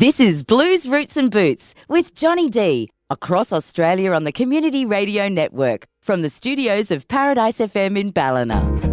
This is Blues Roots and Boots with Johnny D across Australia on the Community Radio Network from the studios of Paradise FM in Ballina.